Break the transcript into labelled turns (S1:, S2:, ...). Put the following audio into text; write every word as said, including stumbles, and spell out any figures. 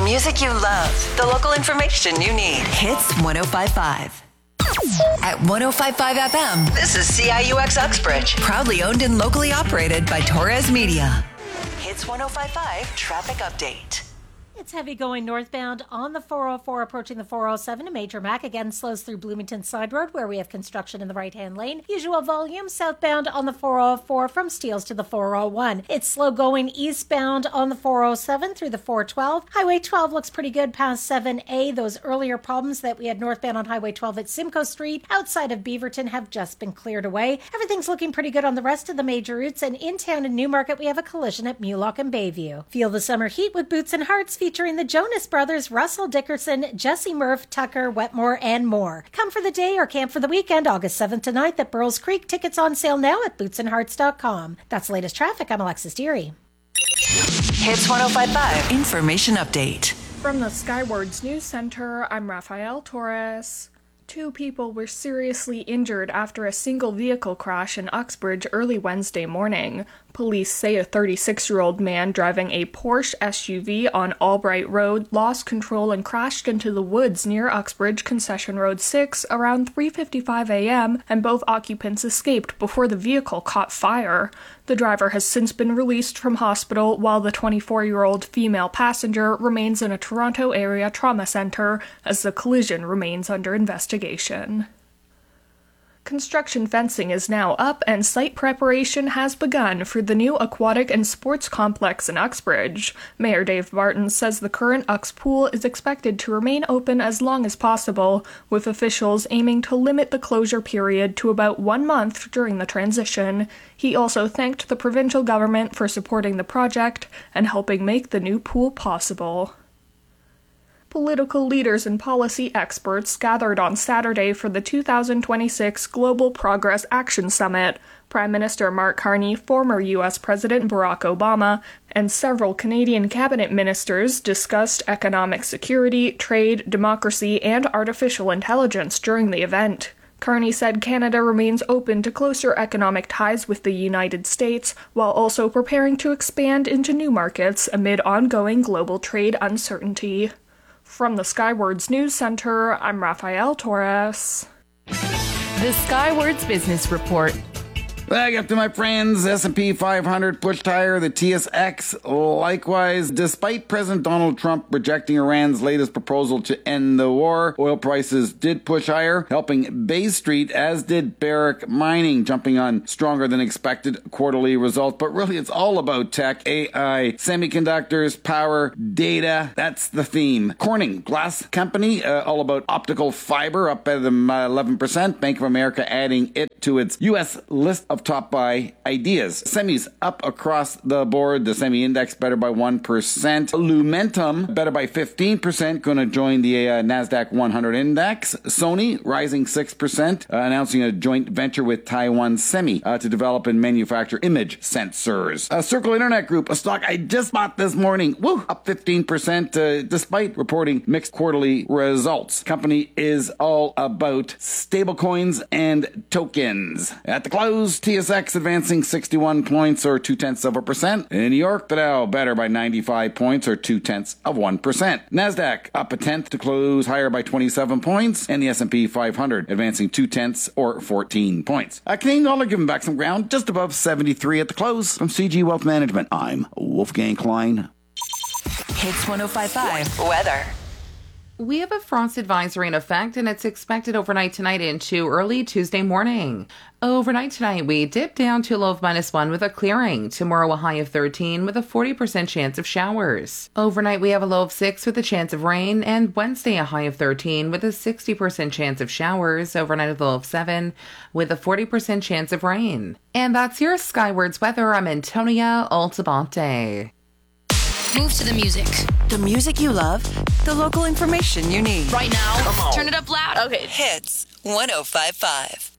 S1: music you love, the local information you need. Hits one oh five point five. At one oh five point five F M, this is C I U X Uxbridge. Proudly owned and locally operated by Torres Media. Hits one oh five point five traffic update.
S2: It's heavy going northbound on the four oh four approaching the four oh seven. A major Mac again slows through Bloomington Side Road where we have construction in the right-hand lane. Usual volume southbound on the four oh four from Steeles to the four oh one. It's slow going eastbound on the four oh seven through the four twelve. Highway twelve looks pretty good past seven A. Those earlier problems that we had northbound on Highway twelve at Simcoe Street outside of Beaverton have just been cleared away. Everything's looking pretty good on the rest of the major routes, and in town in Newmarket we have a collision at Mulock and Bayview. Feel the summer heat with Boots and Hearts featuring the Jonas Brothers, Russell Dickerson, Jesse Murph, Tucker, Wetmore, and more. Come for the day or camp for the weekend, August seventh to ninth at Burroughs Creek. Tickets on sale now at boots and hearts dot com. That's the latest traffic. I'm Alexis Deary.
S1: Hits one oh five point five information update.
S3: From the Skywards News Center, I'm Rafael Torres. Two people were seriously injured after a single vehicle crash in Uxbridge early Wednesday morning. Police say a thirty-six-year-old man driving a Porsche S U V on Albright Road lost control and crashed into the woods near Uxbridge Concession Road six around three fifty-five a.m., and both occupants escaped before the vehicle caught fire. The driver has since been released from hospital, while the twenty-four-year-old female passenger remains in a Toronto area trauma center as the collision remains under investigation. Construction fencing is now up and site preparation has begun for the new aquatic and sports complex in Uxbridge. Mayor Dave Barton says the current Ux pool is expected to remain open as long as possible, with officials aiming to limit the closure period to about one month during the transition. He also thanked the provincial government for supporting the project and helping make the new pool possible. Political leaders and policy experts gathered on Saturday for the two thousand twenty-six Global Progress Action Summit. Prime Minister Mark Carney, former U S President Barack Obama, and several Canadian cabinet ministers discussed economic security, trade, democracy, and artificial intelligence during the event. Carney said Canada remains open to closer economic ties with the United States, while also preparing to expand into new markets amid ongoing global trade uncertainty. From the Skywards News Center, I'm Rafael Torres.
S4: The Skywards Business Report.
S5: Back up to my friends, S and P five hundred pushed higher, the T S X likewise. Despite President Donald Trump rejecting Iran's latest proposal to end the war, oil prices did push higher, helping Bay Street, as did Barrick Mining, jumping on stronger than expected quarterly results. But really, it's all about tech, A I, semiconductors, power, data. That's the theme. Corning Glass Company, uh, all about optical fiber, up by them uh, eleven percent. Bank of America adding it to its U S list of top buy ideas. Semis up across the board. The semi index better by one percent. Lumentum better by fifteen percent. Going to join the uh, NASDAQ one hundred index. Sony rising six percent, uh, announcing a joint venture with Taiwan Semi uh, to develop and manufacture image sensors. Uh, Circle Internet Group, a stock I just bought this morning. Woo! Up fifteen percent uh, despite reporting mixed quarterly results. Company is all about stablecoins and tokens. At the close, T S X advancing sixty-one points or two tenths of a percent. In New York, the Dow better by ninety-five points or two tenths of one percent. NASDAQ up a tenth to close higher by twenty-seven points, and the S and P five hundred advancing two tenths or fourteen points. A Canadian dollar giving back some ground just above seventy-three at the close. From C G Wealth Management, I'm Wolfgang Klein.
S1: Hits one oh five point five weather.
S4: We have a frost advisory in effect, and it's expected overnight tonight into early Tuesday morning. Overnight tonight, we dip down to a low of minus one with a clearing. Tomorrow, a high of thirteen with a forty percent chance of showers. Overnight, we have a low of six with a chance of rain, and Wednesday, a high of thirteen with a sixty percent chance of showers. Overnight, a low of seven with a forty percent chance of rain. And that's your Skywards weather. I'm Antonia Altabante.
S6: Move to the music.
S1: The music you love, the local information you need.
S6: Right now, turn it up loud.
S1: Okay. Hits one oh five point five.